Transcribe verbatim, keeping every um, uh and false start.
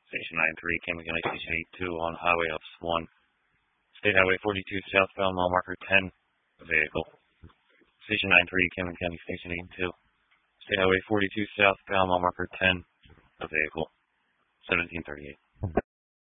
Station nine three, Camden County Station eight two on Highway Office one. State Highway forty-two southbound, mile marker ten, vehicle. Station nine three, Camden County Station eight two. State Highway forty-two southbound, mile marker ten, a vehicle. seventeen thirty-eight.